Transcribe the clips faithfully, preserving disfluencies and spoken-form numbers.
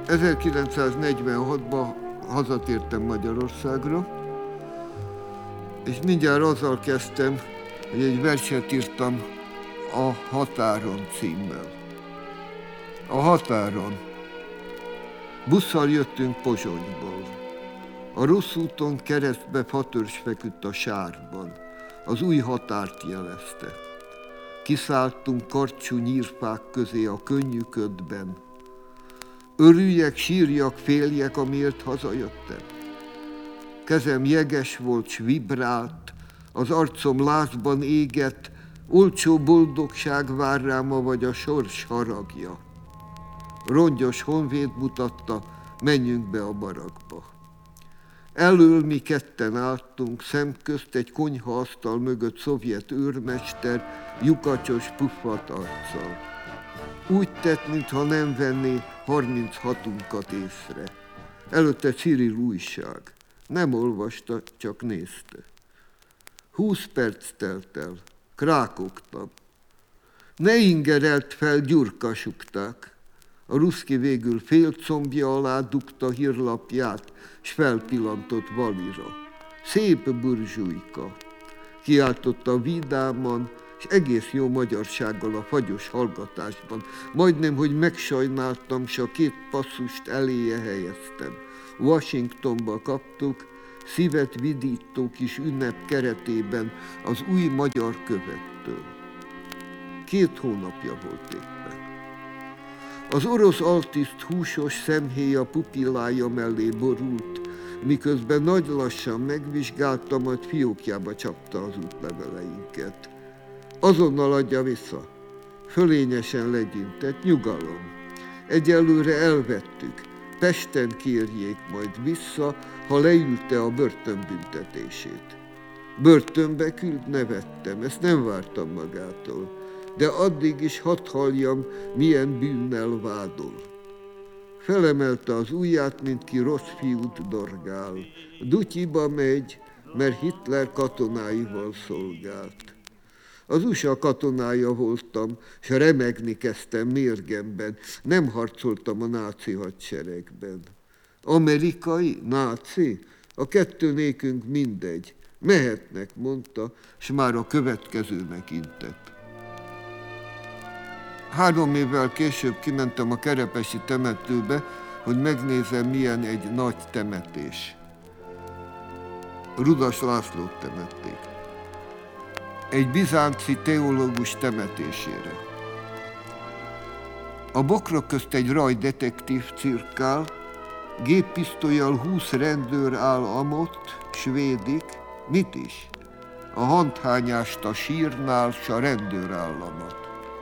ezerkilencszáznegyvenhatban hazatértem Magyarországra, és mindjárt azzal kezdtem, hogy egy verset írtam a Határon címmel. A határon. Busszal jöttünk Pozsonyból. A rossz úton keresztbe fatörzs feküdt a sárban. Az új határt jelezte. Kiszálltunk karcsú nyírfák közé a könnyű ködben. Örüljek, sírjak, féljek, amiért hazajöttem. Kezem jeges volt, s vibrált, az arcom lázban égett, olcsó boldogság vár rám, vagy a sors haragja. Rongyos honvéd mutatta, menjünk be a barakba. Elől mi ketten álltunk, szemközt egy konyhaasztal mögött szovjet őrmester, lyukacsos, puffat arccal. Úgy tett, mintha nem venné harminchatunkat észre. Előtte Cyril újság. Nem olvasta, csak nézte. Húsz perc telt el. Krákogtam. Ne ingerelt fel, Gyurka, sukták. A ruszki végül fél combja alá dugta hírlapját, s felpillantott Valira. Szép burzsujka, kiáltotta vidáman, és egész jó magyarsággal a fagyos hallgatásban. Majdnem, hogy megsajnáltam, s a két passzust eléje helyeztem. Washingtonba kaptuk, szívet vidító kis ünnep keretében az új magyar követtől. Két hónapja volt éppen. Az orosz altiszt húsos szemhéja pupillája mellé borult, miközben nagy lassan megvizsgálta, majd fiókjába csapta az útleveleinket. Azonnal adja vissza. Fölényesen legyintett, nyugalom. Egyelőre elvettük. Pesten kérjék majd vissza, ha leülte a börtönbüntetését. Börtönbe küld, nevettem, ezt nem vártam magától, de addig is hadd halljam, milyen bűnnel vádol. Felemelte az ujját, mint ki rossz fiút dorgál. Dutyiba megy, mert Hitler katonáival szolgált. Az u es á katonája voltam, s remegni kezdtem mérgemben. Nem harcoltam a náci hadseregben. Amerikai? Náci? A kettő nékünk mindegy. Mehetnek, mondta, s már a következőnek intett. Három évvel később kimentem a kerepesi temetőbe, hogy megnézem, milyen egy nagy temetés. Rudas Lászlót temették. Egy bizánci teológus temetésére. A bokrok közt egy rajdetektív cirkál, géppisztollyal húsz rendőr áll amott, svédik, mit is? A handhányást a sírnál, s a rendőrállamot.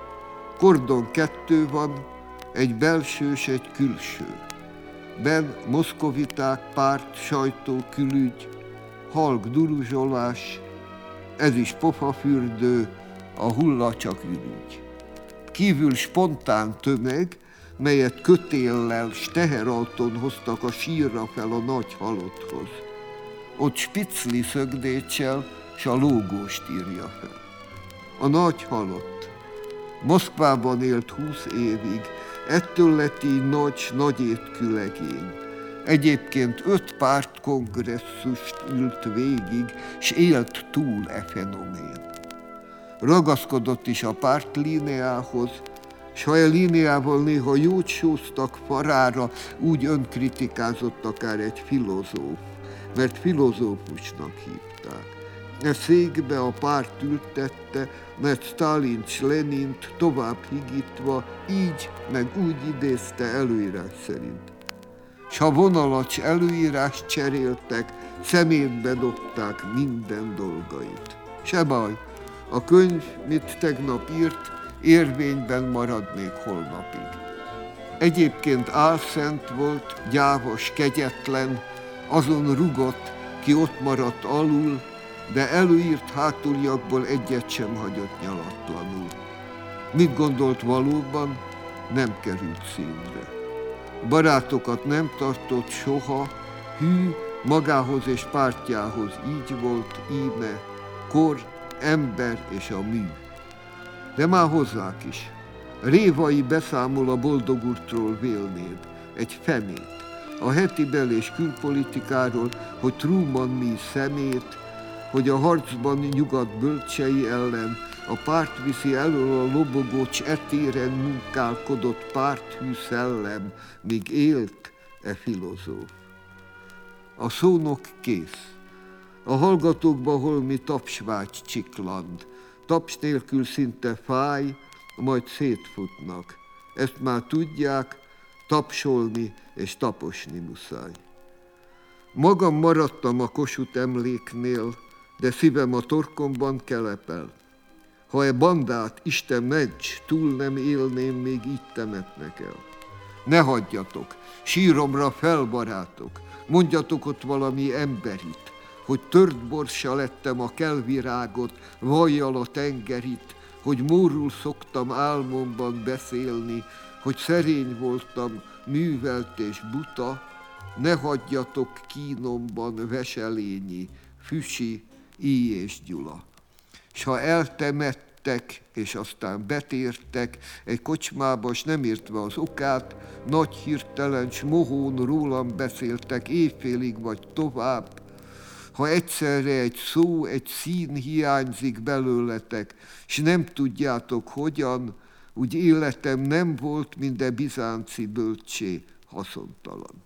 Kordon kettő van, egy belső s egy külső. Ben moszkoviták, párt, sajtó, külügy, halk duruzsolás, ez is pofafürdő, a hulla csak ürügy. Kívül spontán tömeg, melyet kötéllel s teherautón hoztak a sírra fel a nagy halotthoz. Ott spicli szögdéccsel s a lógóst írja fel. A nagy halott. Moszkvában élt húsz évig, ettől lett így nagy s nagy étkű legény. Egyébként öt párt kongresszust ült végig, s élt túl e fenomén. Ragaszkodott is a párt líneához, s ha e líneával néha jót sóztak farára, úgy önkritikázott akár egy filozóf, mert filozófusnak hívták. E székbe a párt ültette, mert Sztálint s Lenint tovább higítva, így meg úgy idézte előírás szerint. S ha vonalat s előírást cseréltek, szemétbe dobták minden dolgait. Se baj, a könyv, mit tegnap írt, érvényben marad még holnapig. Egyébként álszent volt, gyávos, kegyetlen, azon rugott, ki ott maradt alul, de előírt hátuljakból egyet sem hagyott nyalatlanul. Mit gondolt valóban, nem került színre. Barátokat nem tartott soha, hű, magához és pártjához így volt, íme, kor, ember és a mű. De már hozzák is. Révai beszámol a boldogurtról vélnéd. egy fenét. A heti bel- és külpolitikáról, hogy Truman mi szemét, hogy a harcban nyugat bölcsei ellen a párt viszi elől a lobogócs etéren munkálkodott párthű szellem, míg élt e filozóf. A szónok kész. A hallgatókba holmi tapsvágy csikland. Taps nélkül szinte fáj, majd szétfutnak. Ezt már tudják, tapsolni és taposni muszáj. Magam maradtam a Kossuth emléknél, de szívem a torkomban kelepel. Ha e bandát, Isten ments, túl nem élném, még így temetnek el. Ne hagyjatok, síromra fel, barátok, mondjatok ott valami emberit, hogy tört borsa lettem a kelvirágot, vajjal a tengerit, hogy mórul szoktam álmomban beszélni, hogy szerény voltam, művelt és buta, ne hagyjatok kínomban Veselényi, Füsi, I. és Gyula. S ha eltemettek, és aztán betértek egy kocsmába, s nem értve az okát, nagy hirtelen s mohón rólam beszéltek éjfélig vagy tovább, ha egyszerre egy szó, egy szín hiányzik belőletek, s nem tudjátok hogyan, úgy életem nem volt, minden bizánci bölcsé haszontalan.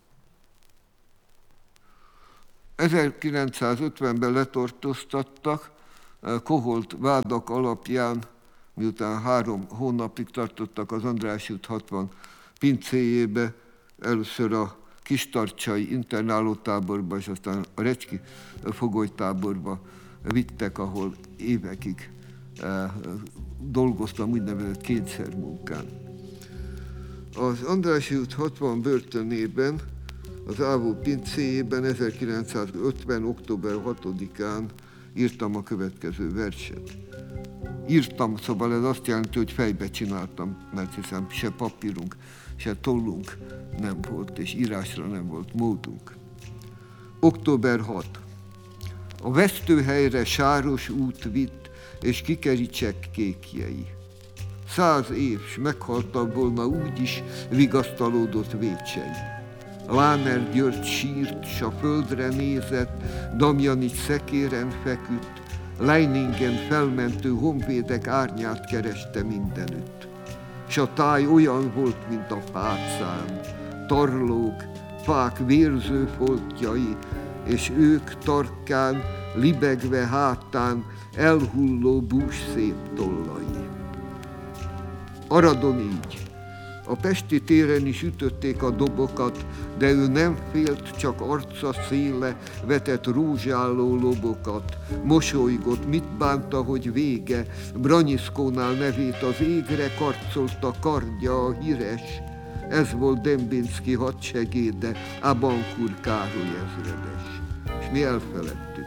ezerkilencszázötvenben letartóztattak, koholt vádak alapján, miután három hónapig tartottak az Andrássy út hatvan pincéjébe, először a Kistarcsai internálótáborba, és aztán a Recski fogolytáborba vittek, ahol évekig eh, dolgoztam úgynevezett kényszermunkán. Az Andrássy út hatvan börtönében, az Ávó pincéjében ezerkilencszázötven. október hatodikán írtam a következő verset. Írtam, szóval ez azt jelenti, hogy fejbe csináltam, mert hiszem se papírunk, se tollunk nem volt, és írásra nem volt módunk. október hatodika. A vesztőhelyre sáros út vitt, és kikericsek kékjei. Száz év, s meghaltam volna úgy is, vigasztalódott vécsei. Láner György sírt, s a földre nézett, Damjanics szekéren feküdt, Leiningen felmentő honvédek árnyát kereste mindenütt. S a táj olyan volt, mint a pátszán, tarlók, fák vérző foltjai, és ők tarkán, libegve hátán, elhulló bús-szép tollai. Aradon így. A Pesti téren is ütötték a dobokat, de ő nem félt, csak arca széle vetett rózsálló lobokat. Mosolygott, mit bánta, hogy vége, Branyiszkónál nevét az égre karcolta kardja a híres. Ez volt Dembinszky hadsegéde, Abancourt Károly ezredes. És mi elfeledtük.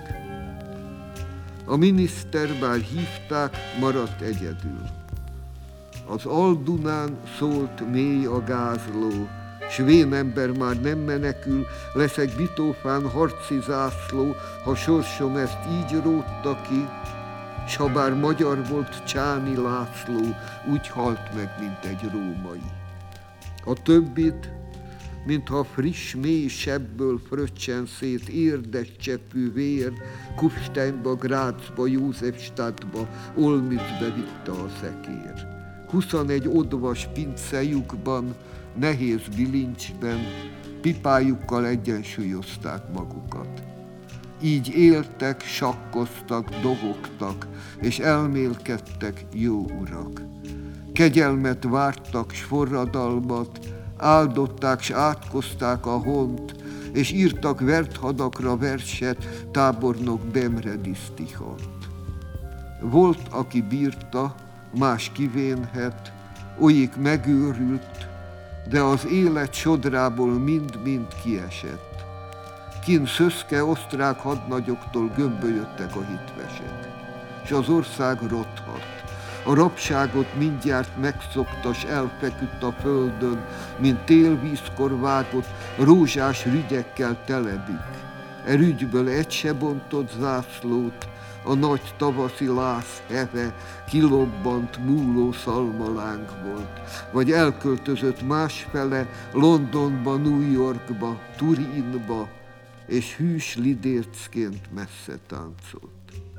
A miniszter, bár hívták, maradt egyedül. Az Aldunán szólt mély a gázló, s vén ember már nem menekül, leszek Bitófán harci zászló, ha sorsom ezt így rótta ki, s ha bár magyar volt Csáni László, úgy halt meg, mint egy római. A többit, mintha friss, mély sebből fröccsen szét érdes cseppű vér, Kufsteinba, Grazba, Józsefstadtba, Olmützbe vitte a szekér. Huszonegy odvas pincejukban, nehéz bilincsben, pipájukkal egyensúlyozták magukat. Így éltek, sakkoztak, dohogtak, és elmélkedtek, jó urak. Kegyelmet vártak, s forradalmat, áldották, s átkozták a hont, és írtak vert hadakra verset, tábornok Bemre Disztihont. Volt, aki bírta, más kivénhet, olyik megőrült, de az élet sodrából mind-mind kiesett. Kin szöszke osztrák hadnagyoktól gömbölyödtek a hitvesek, s az ország rothadt. A rabságot mindjárt megszokta, s elfeküdt a földön, mint télvízkor vágott, rózsás rügyekkel telebik. E rügyből egy se bontott zászlót, a nagy tavaszi láz heve kilobbant múló szalmalánk volt, vagy elköltözött másfele Londonba, New Yorkba, Turinba, és hűs lidércként messze táncolt.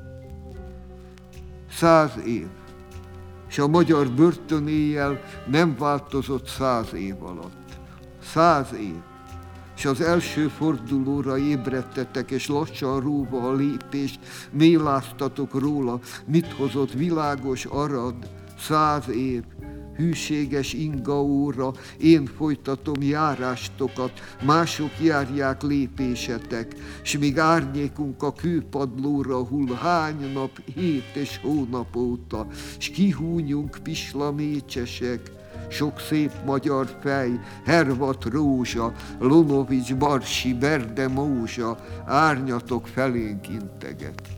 Száz év, és a magyar börtönéjjel nem változott száz év alatt. Száz év, és az első fordulóra ébredtetek, és lassan róva a lépést, méláztatok róla, mit hozott világos arad. Száz év, hűséges inga óra, én folytatom járástokat, mások járják lépésetek, s míg árnyékunk a kőpadlóra hull hány nap, hét és hónap óta, s kihúnyunk pisla mécsesek, sok szép magyar fej, Hervat Rózsa, Lonovics Barsi, Berde Mózsa, árnyatok felénk integet.